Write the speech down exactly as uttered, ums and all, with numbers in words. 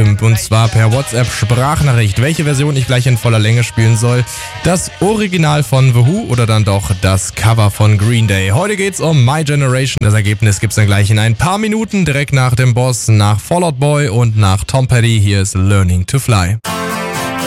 und zwar per WhatsApp-Sprachnachricht, welche Version ich gleich in voller Länge spielen soll. Das Original von The Who oder dann doch das Cover von Green Day. Heute geht's um My Generation. Das Ergebnis gibt's dann gleich in ein paar Minuten, direkt nach dem Boss, nach Fall Out Boy und nach Tom Petty. Hier ist Learning to Fly.